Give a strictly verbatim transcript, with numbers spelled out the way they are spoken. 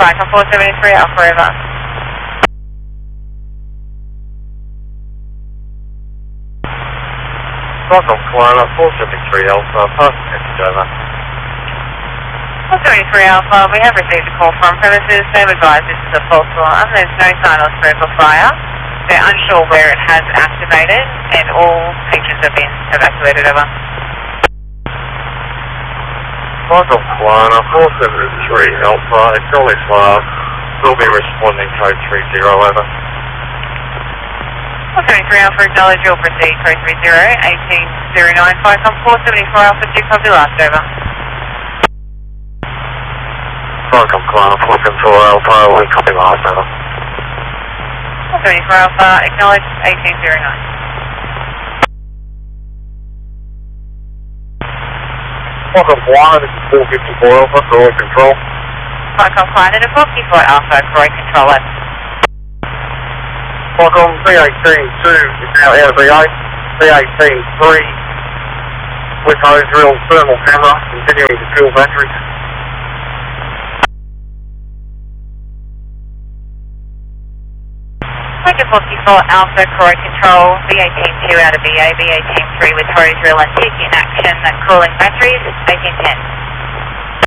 Falcon four seventy-three Alpha over. Falcon Climber four seventy-three Alpha, pass message over. four seventy-three Alpha, we have received a call from premises. They've advised this is a false alarm. There's no sign of smoke or fire. They're unsure where it has activated, and all patrons have been evacuated over. Falcon Climber four seventy-three Alpha, acknowledge last. We'll be responding code three zero over. four seventy-three Alpha, acknowledge you'll proceed code three zero, eighteen zero nine, Falcon four seventy-four Alpha, do copy last over. Falcon Climber four seventy-four Alpha, we copy last over. four seventy-four Alpha, acknowledge eighteen zero nine. Falcon Climber, this is four fifty-four Alpha, Croy Control. Falcon Climber to four fifty-four Alpha, Croy Control over. Falcon V eighteen two is now out of V eight, V eighteen three with hose drill thermal camera, continuing to fill batteries. Roger four fifty-four Alpha, Croy Control, V eighteen two out of V A, V eighteen three with hose drill and T C in action, cooling batteries, eighteen ten.